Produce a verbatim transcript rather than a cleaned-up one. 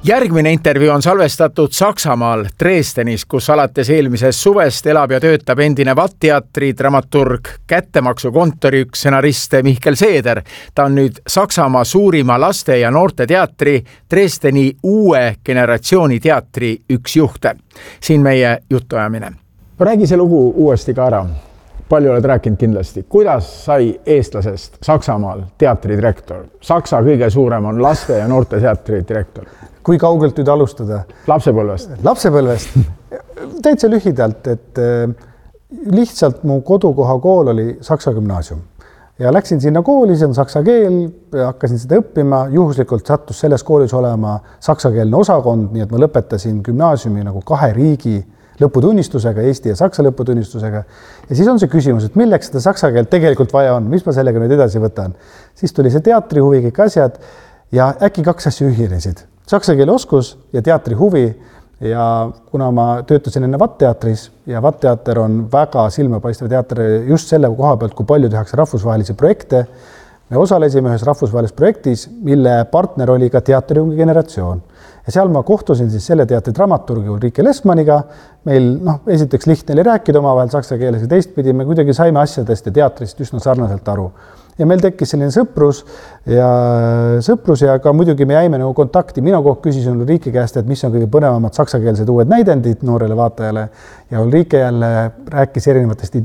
Järgmine intervjuu on salvestatud Saksamaal Dresdenis, kus alates eelmisest suvest elab ja töötab endine VAT-teatri dramaturg, kättemaksukontori üks stsenarist Mihkel Seeder. Ta on nüüd Saksamaa suurima laste- ja noorteteatri Dresdeni uue generatsiooni teatri üks juhte. Siin meie jutuajamine. Räägi see lugu uuesti ka ära. Palju oled rääkinud kindlasti. Kuidas sai eestlasest Saksamaal teatridirektor? Saksa kõige suurem on laste- ja noorte teatridirektor. Kui kaugelt nüüd alustada? Lapsepõlvest. Lapsepõlvest. Täitsa lühidalt, et lihtsalt mu kodukoha kool oli Saksa gümnaasium. Ja läksin sinna kooli, see on saksa keel, hakkasin seda õppima. Juhuslikult sattus selles koolis olema saksakeelne osakond, nii et ma lõpetasin gümnaasiumi nagu kahe riigi lõputunnistusega, Eesti ja Saksa lõputunnistusega. Ja siis on see küsimus, et milleks seda saksa keelt tegelikult vaja on, mis ma sellega nüüd edasi võtan. Siis tuli see teatrihuvi, kõik asjad ja äkki kaks asja ühinesid. Saksa keele oskus ja teatri huvi ja kuna ma töötasin enne VAT-teatris ja VAT-teater on väga silmapaistev teater just selle koha pealt, kui palju tehakse rahvusvahelisi projekte, me osalesime ühes rahvusvahelises projektis, mille partner oli ka teatriungi generatsioon. Ja seal ma kohtusin siis selle teatri dramaturgi Ulrike Lessmanniga. Meil noh, esiteks lihtne oli rääkida omavahel saksa keeles ja teistpidi me kuidagi saime asjadest ja teatrist üsna sarnaselt aru. Ja meil tekkis selline sõprus ja sõprus ja ka muidugi me jäime nagu kontakti. Mina kogu küsisin Ulrike käest, et mis on kõige põnevamad saksakeelsed uued näidendid noorele vaatajale ja Ulrike jälle rääkis erinevatest